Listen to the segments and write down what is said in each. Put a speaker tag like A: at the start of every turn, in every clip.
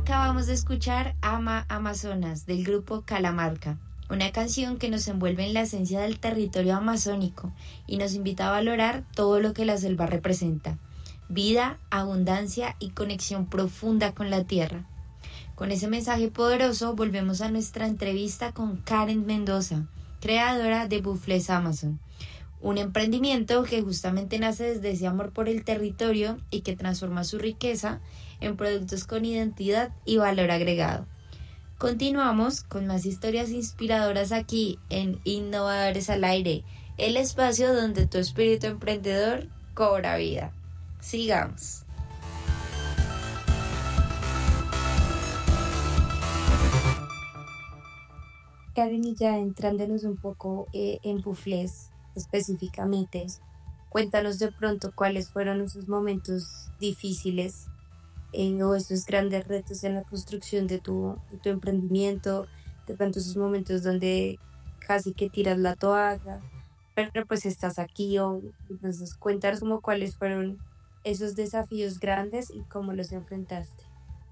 A: Acabamos de escuchar Ama Amazonas del grupo Calamarca, una canción que nos envuelve en la esencia del territorio amazónico y nos invita a valorar todo lo que la selva representa: vida, abundancia y conexión profunda con la tierra. Con ese mensaje poderoso volvemos a nuestra entrevista con Karen Mendoza, creadora de Buffles Amazon, un emprendimiento que justamente nace desde ese amor por el territorio y que transforma su riqueza en productos con identidad y valor agregado. Continuamos con más historias inspiradoras aquí en Innovadores al Aire, el espacio donde tu espíritu emprendedor cobra vida. Sigamos.
B: Karen, y ya entrándonos un poco en Buffles específicamente, cuéntanos de pronto cuáles fueron esos momentos difíciles o esos grandes retos en la construcción de tu emprendimiento, de pronto esos momentos donde casi que tiras la toalla, pero pues estás aquí. Entonces cuéntanos como cuáles fueron esos desafíos grandes y cómo los enfrentaste.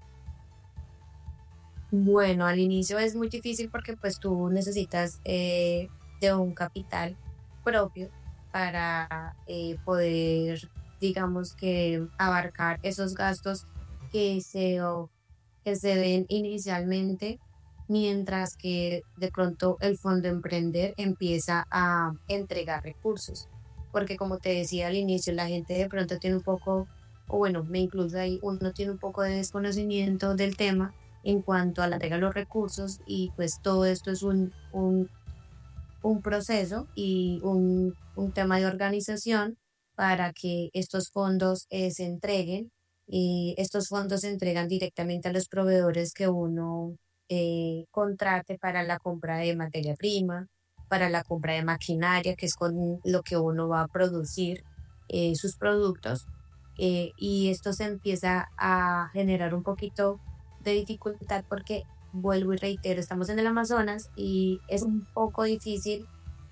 B: Bueno, al inicio es muy difícil porque pues tú necesitas de un capital propio para poder, digamos, que abarcar esos gastos que que se ven inicialmente, mientras que de pronto el Fondo Emprender empieza a entregar recursos. Porque como te decía al inicio, la gente de pronto tiene un poco, o bueno, me incluso ahí, uno tiene un poco de desconocimiento del tema en cuanto a la entrega de los recursos, y pues todo esto es un proceso y un tema de organización para que estos fondos se entreguen. Y estos fondos se entregan directamente a los proveedores que uno contrate para la compra de materia prima, para la compra de maquinaria, que es con lo que uno va a producir sus productos. Y esto se empieza a generar un poquito de dificultad porque, vuelvo y reitero, estamos en el Amazonas y es un poco difícil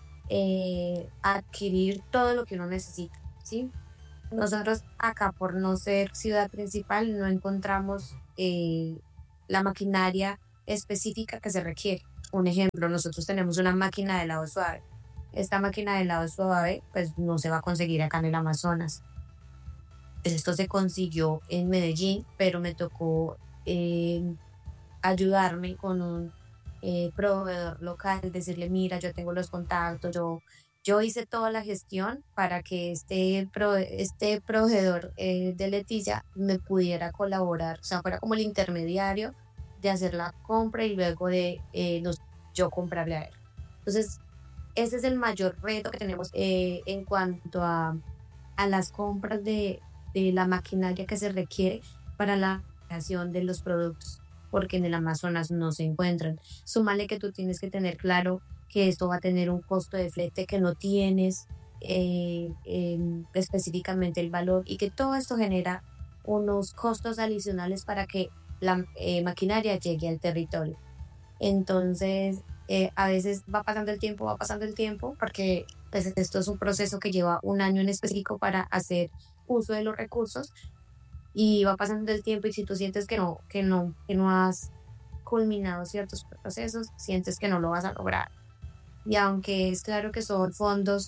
B: adquirir todo lo que uno necesita, ¿sí? Nosotros acá, por no ser ciudad principal, no encontramos la maquinaria específica que se requiere. Un ejemplo, nosotros tenemos una máquina de helado suave. Esta máquina de helado suave pues no se va a conseguir acá en el Amazonas. Esto se consiguió en Medellín, pero me tocó ayudarme con un proveedor local, decirle: mira, yo tengo los contactos, yo hice toda la gestión para que este proveedor de Leticia me pudiera colaborar, o sea, fuera como el intermediario de hacer la compra y luego de yo comprarle a él. Entonces, ese es el mayor reto que tenemos en cuanto a las compras de la maquinaria que se requiere para la creación de los productos, porque en el Amazonas no se encuentran. Súmale que tú tienes que tener claro que esto va a tener un costo de flete que no tienes específicamente el valor, y que todo esto genera unos costos adicionales para que la maquinaria llegue al territorio. Entonces, a veces va pasando el tiempo, porque pues, esto es un proceso que lleva un año en específico para hacer uso de los recursos, y va pasando el tiempo y si tú sientes que no has culminado ciertos procesos, sientes que no lo vas a lograr. Y aunque es claro que son fondos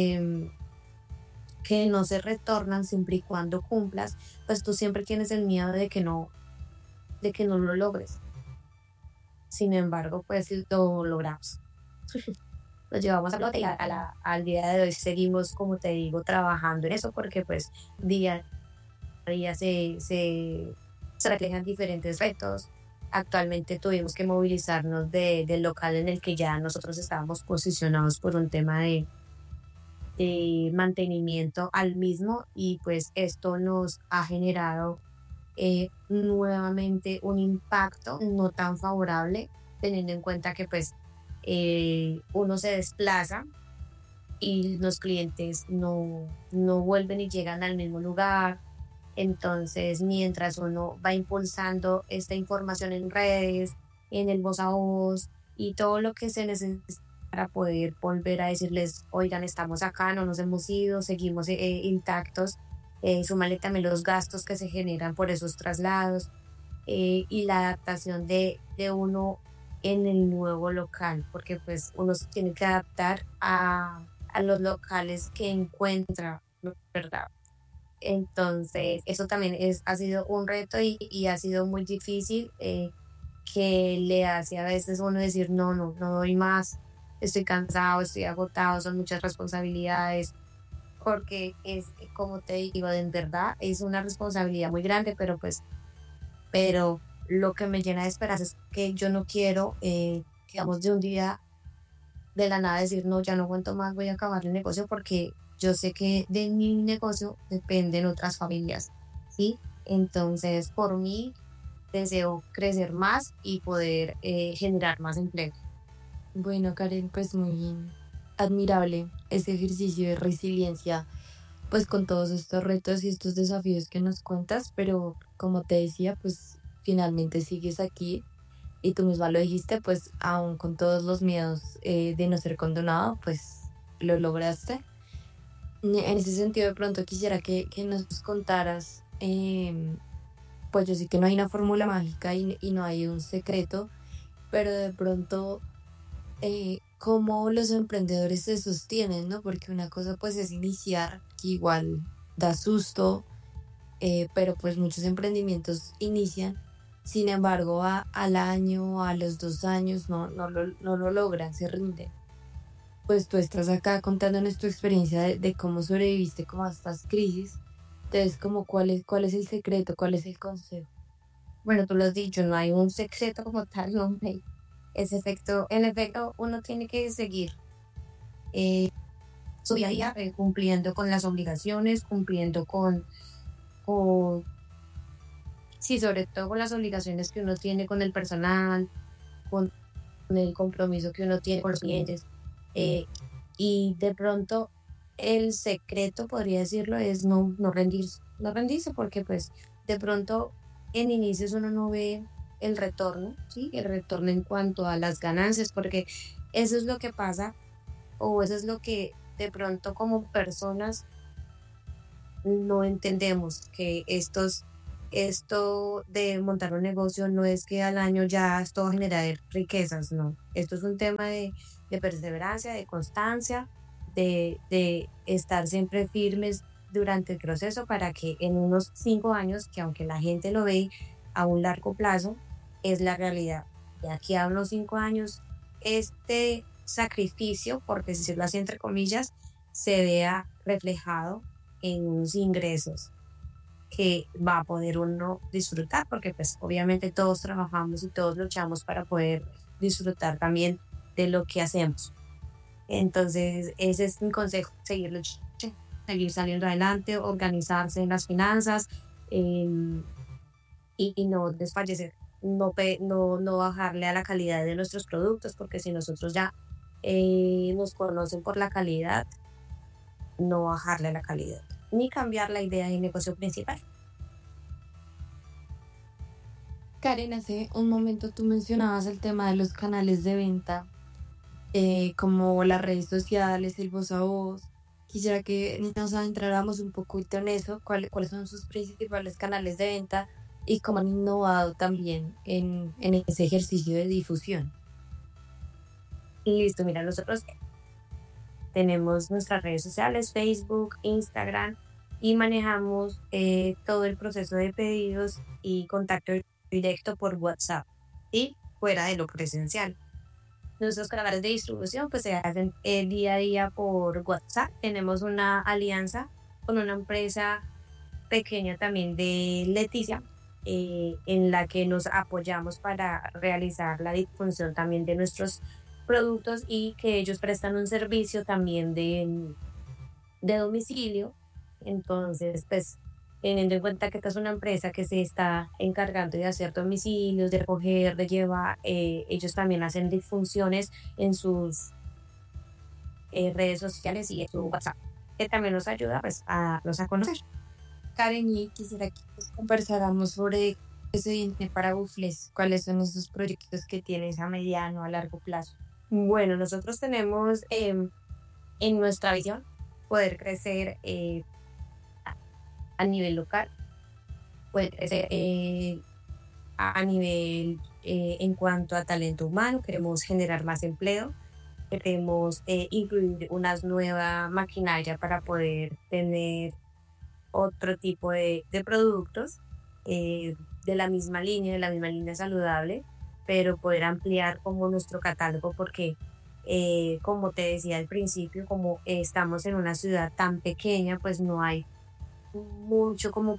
B: que no se retornan siempre y cuando cumplas, pues tú siempre tienes el miedo de que no lo logres. Sin embargo, pues lo logramos. Lo llevamos a flote y al día de hoy seguimos, como te digo, trabajando en eso, porque pues día a día se reflejan diferentes retos. Actualmente tuvimos que movilizarnos del local en el que ya nosotros estábamos posicionados por un tema de mantenimiento al mismo, y pues esto nos ha generado nuevamente un impacto no tan favorable, teniendo en cuenta que pues uno se desplaza y los clientes no vuelven y llegan al mismo lugar. Entonces, mientras uno va impulsando esta información en redes, en el voz a voz y todo lo que se necesita para poder volver a decirles: oigan, estamos acá, no nos hemos ido, seguimos intactos, súmale también los gastos que se generan por esos traslados. y la adaptación de uno en el nuevo local, porque pues uno se tiene que adaptar a los locales que encuentra, ¿verdad? Entonces, eso también ha sido un reto y ha sido muy difícil, que le hace a veces uno decir, no doy más, estoy cansado, estoy agotado, son muchas responsabilidades, porque es, como te digo, en verdad es una responsabilidad muy grande, pero lo que me llena de esperanza es que yo no quiero, digamos, de un día de la nada decir, no, ya no aguanto más, voy a acabar el negocio, porque yo sé que de mi negocio dependen otras familias, ¿sí? Entonces, por mí, deseo crecer más y poder generar más empleo.
A: Bueno, Karen, pues muy admirable ese ejercicio de resiliencia, pues con todos estos retos y estos desafíos que nos cuentas, pero como te decía, pues finalmente sigues aquí y tú misma lo dijiste, pues aún con todos los miedos de no ser condonado, pues lo lograste. En ese sentido, de pronto quisiera que nos contaras, pues yo sé que no hay una fórmula mágica y no hay un secreto, pero de pronto cómo los emprendedores se sostienen, ¿no? Porque una cosa pues es iniciar, que igual da susto, pero pues muchos emprendimientos inician, sin embargo al año, a los 2 años no lo logran, se rinden. Pues tú estás acá contándonos tu experiencia de cómo sobreviviste como a estas crisis, entonces como cuál es el secreto, cuál es el consejo.
B: Bueno, tú lo has dicho, no hay un secreto como tal, no hay ese efecto. En efecto, uno tiene que seguir eh, su día a día, cumpliendo con las obligaciones, cumpliendo con, sí, sobre todo con las obligaciones que uno tiene con el personal, con el compromiso que uno tiene con los clientes. eh, y de pronto el secreto, podría decirlo, es no rendirse, no rendirse, porque pues de pronto en inicios uno no ve el retorno, ¿sí? El retorno en cuanto a las ganancias, porque eso es lo que pasa, o eso es lo que de pronto como personas no entendemos, que esto de montar un negocio no es que al año ya esto va a generar riquezas, no. Esto es un tema de perseverancia, de constancia, de estar siempre firmes durante el proceso, para que en unos 5 años, que aunque la gente lo ve a un largo plazo, es la realidad. De aquí a unos 5 años, este sacrificio, por decirlo así entre comillas, se vea reflejado en unos ingresos que va a poder uno disfrutar, porque pues obviamente todos trabajamos y todos luchamos para poder disfrutar también de lo que hacemos. Entonces ese es mi consejo: seguir luchando, seguir saliendo adelante, organizarse en las finanzas, eh, y no desfallecer, no bajarle a la calidad de nuestros productos, porque si nosotros ya nos conocen por la calidad, no bajarle a la calidad, ni cambiar la idea de negocio principal.
A: Karen, hace un momento tú mencionabas el tema de los canales de venta, como las redes sociales, el voz a voz. Quisiera que nos adentráramos un poquito en eso, cuáles son sus principales canales de venta y cómo han innovado también en ese ejercicio de difusión.
B: Listo, mira, nosotros tenemos nuestras redes sociales, Facebook, Instagram, y manejamos todo el proceso de pedidos y contacto directo por WhatsApp y fuera de lo presencial. Nuestros canales de distribución pues se hacen día a día por WhatsApp. Tenemos una alianza con una empresa pequeña también de Leticia, en la que nos apoyamos para realizar la difusión también de nuestros productos, y que ellos prestan un servicio también de domicilio. Entonces, pues teniendo en cuenta que esta es una empresa que se está encargando de hacer domicilios, de recoger, de llevar, ellos también hacen difusiones en sus redes sociales y en su WhatsApp, que también nos ayuda pues a darlos a conocer.
A: Karen, y quisiera que conversáramos sobre ese viene para Bufles, cuáles son esos proyectos que tienes a mediano, a largo plazo.
B: Bueno, nosotros tenemos en nuestra visión poder crecer a nivel local, poder crecer a nivel en cuanto a talento humano, queremos generar más empleo, queremos incluir una nueva maquinaria para poder tener otro tipo de productos eh, de la misma línea saludable, pero poder ampliar como nuestro catálogo porque, como te decía al principio, como estamos en una ciudad tan pequeña, pues no hay mucho como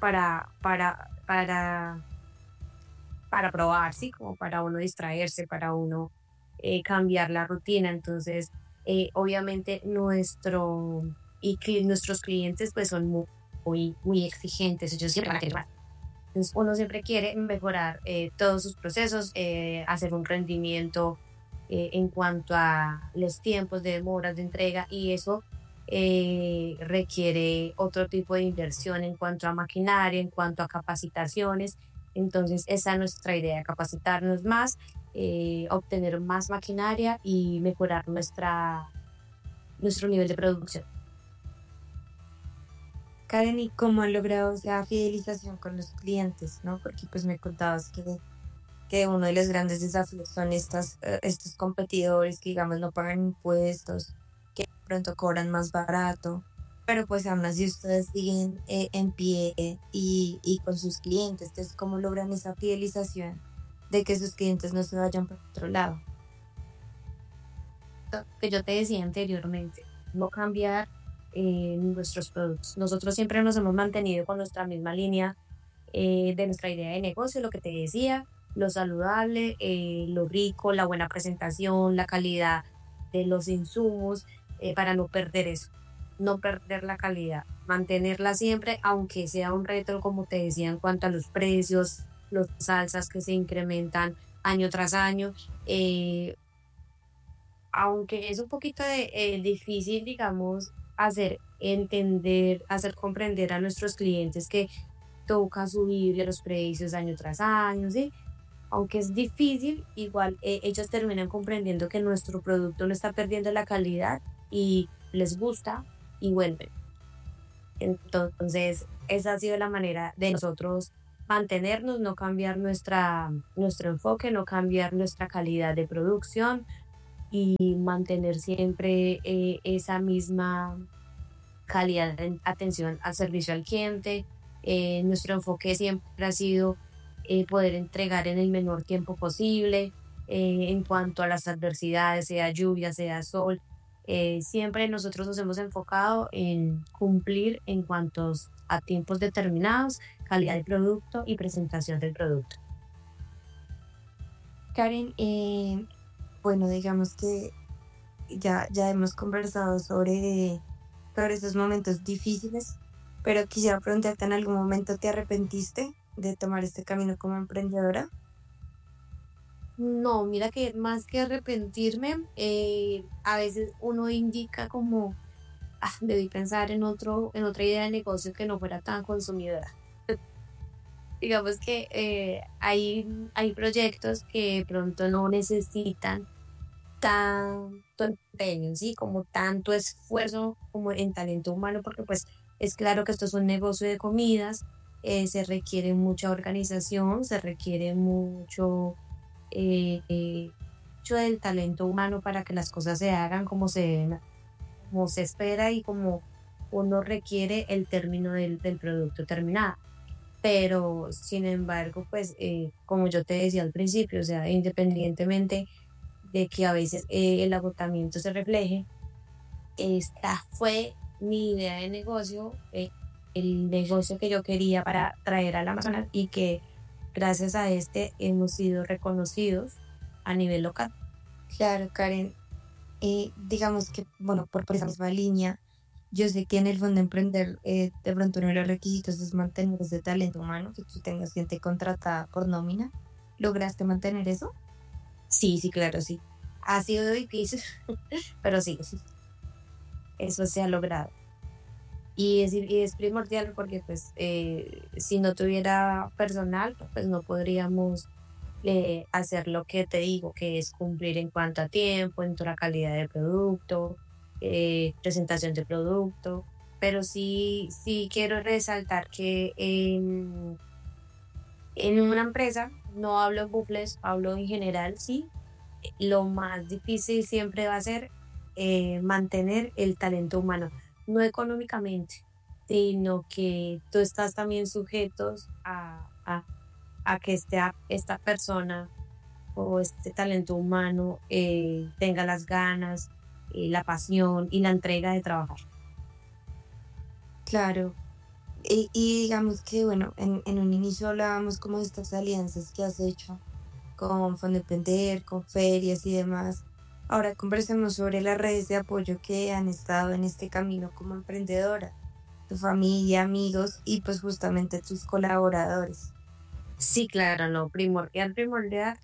B: para probar, ¿sí? Como para uno distraerse, para uno cambiar la rutina. Entonces, obviamente nuestros clientes pues son muy exigentes, ellos siempre van a querer más. Entonces, uno siempre quiere mejorar todos sus procesos, hacer un rendimiento en cuanto a los tiempos de demoras de entrega y eso requiere otro tipo de inversión en cuanto a maquinaria, en cuanto a capacitaciones. Entonces, esa es nuestra idea, capacitarnos más, obtener más maquinaria y mejorar nuestro nivel de producción.
A: Karen, ¿y cómo han logrado esa fidelización con los clientes, no? Porque pues me contabas que uno de los grandes desafíos son estos competidores que digamos no pagan impuestos, que de pronto cobran más barato, pero pues aún así ustedes siguen en pie y con sus clientes. Entonces, ¿cómo logran esa fidelización de que sus clientes no se vayan por otro lado?
B: Que yo te decía anteriormente, no cambiar nuestros productos. Nosotros siempre nos hemos mantenido con nuestra misma línea de nuestra idea de negocio, lo que te decía, lo saludable, lo rico, la buena presentación, la calidad de los insumos, para no perder eso, no perder la calidad, mantenerla siempre, aunque sea un reto, como te decía, en cuanto a los precios, los salsas que se incrementan año tras año. Aunque es un poquito difícil, digamos, hacer entender, hacer comprender a nuestros clientes que toca subir los precios año tras año, ¿sí? Aunque es difícil, igual ellos terminan comprendiendo que nuestro producto no está perdiendo la calidad y les gusta y vuelven. Entonces, esa ha sido la manera de nosotros mantenernos, no cambiar nuestro enfoque, no cambiar nuestra calidad de producción y mantener siempre esa misma calidad de atención al servicio al cliente. Nuestro enfoque siempre ha sido poder entregar en el menor tiempo posible en cuanto a las adversidades, sea lluvia, sea sol. Siempre nosotros nos hemos enfocado en cumplir en cuanto a tiempos determinados, calidad de producto y presentación del producto.
A: Karen, bueno, digamos que ya hemos conversado sobre esos momentos difíciles, pero quisiera preguntarte, ¿en algún momento te arrepentiste de tomar este camino como emprendedora?
B: No, mira que más que arrepentirme, a veces uno indica como, debí pensar en otra idea de negocio que no fuera tan consumidora. Digamos que hay proyectos que de pronto no necesitan tanto empeño, ¿sí? Como tanto esfuerzo como en talento humano, porque pues es claro que esto es un negocio de comidas, se requiere mucha organización, se requiere mucho del talento humano para que las cosas se hagan como se espera y como uno requiere el término del producto terminado. Pero, sin embargo, pues, como yo te decía al principio, o sea, independientemente de que a veces el agotamiento se refleje, esta fue mi idea de negocio, el negocio que yo quería para traer al Amazonas y que gracias a este hemos sido reconocidos a nivel local.
A: Claro, Karen, digamos que, bueno, por esa misma línea, yo sé que en el fondo emprender, de pronto uno de los requisitos es mantener ese talento humano, que tú tengas gente contratada por nómina. ¿Lograste mantener eso?
B: Sí, sí, claro, sí. Ha sido difícil, pero sí, eso se ha logrado. Y es primordial porque pues si no tuviera personal, pues no podríamos hacer lo que te digo, que es cumplir en cuanto a tiempo, en toda la calidad de producto, presentación de producto. Pero sí quiero resaltar que En una empresa, no hablo en bucles, hablo en general, sí, lo más difícil siempre va a ser mantener el talento humano, no económicamente, sino que tú estás también sujetos a que esta persona o este talento humano tenga las ganas, la pasión y la entrega de trabajar.
A: Claro. Y digamos que, bueno, en un inicio hablábamos como de estas alianzas que has hecho con Fondepender, con ferias y demás. Ahora conversemos sobre las redes de apoyo que han estado en este camino como emprendedora, tu familia, amigos y pues justamente tus colaboradores.
B: Sí, claro, no, primordial, primordial,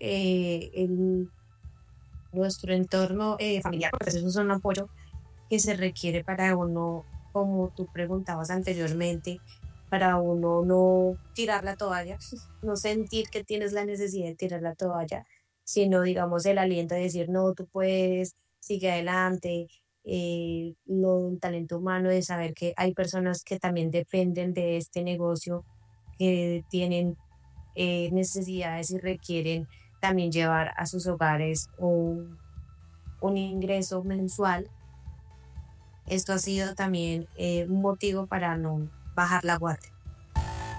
B: nuestro entorno familiar, pues eso es un apoyo que se requiere para uno, como tú preguntabas anteriormente, para uno no tirar la toalla, no sentir que tienes la necesidad de tirar la toalla, sino digamos el aliento de decir, no, tú puedes, sigue adelante, lo el talento humano de saber que hay personas que también dependen de este negocio, que tienen necesidades y requieren también llevar a sus hogares un ingreso mensual. Esto ha sido también un motivo para no bajar la guardia.